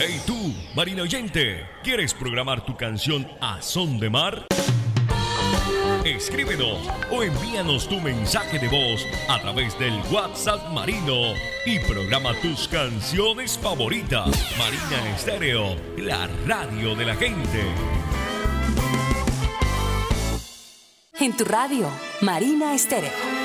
Hey tú, marino oyente, ¿quieres programar tu canción a son de mar? Escríbenos o envíanos tu mensaje de voz a través del WhatsApp Marino y programa tus canciones favoritas. Marina Estéreo, la radio de la gente. En tu radio, Marina Estéreo.